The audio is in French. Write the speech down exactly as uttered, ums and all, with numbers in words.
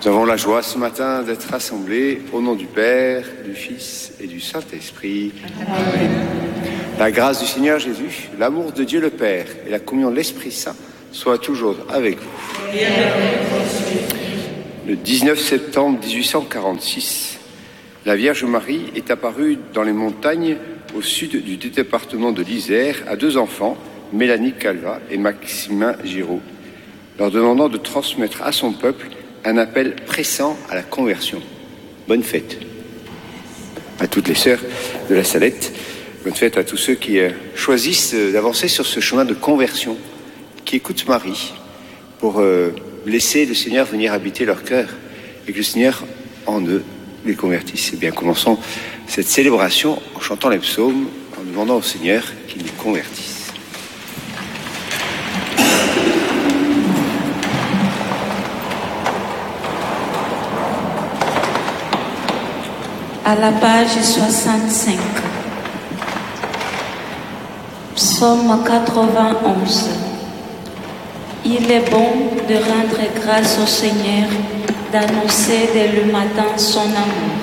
Nous avons la joie ce matin d'être rassemblés au nom du Père, du Fils et du Saint-Esprit. Amen. La grâce du Seigneur Jésus, l'amour de Dieu le Père et la communion de l'Esprit Saint soient toujours avec vous. Le dix-neuf septembre mille huit cent quarante-six, la Vierge Marie est apparue dans les montagnes au sud du département de l'Isère à deux enfants, Mélanie Calva et Maximin Giraud, leur demandant de transmettre à son peuple un appel pressant à la conversion. Bonne fête à toutes les sœurs de la Salette. Bonne fête à tous ceux qui euh, choisissent euh, d'avancer sur ce chemin de conversion, qui écoutent Marie pour euh, laisser le Seigneur venir habiter leur cœur et que le Seigneur en eux les convertisse. Eh bien, commençons cette célébration en chantant les psaumes, en demandant au Seigneur qu'il nous convertisse. À la page soixante-cinq, Psaume quatre-vingt-onze. Il est bon de rendre grâce au Seigneur, d'annoncer dès le matin son amour.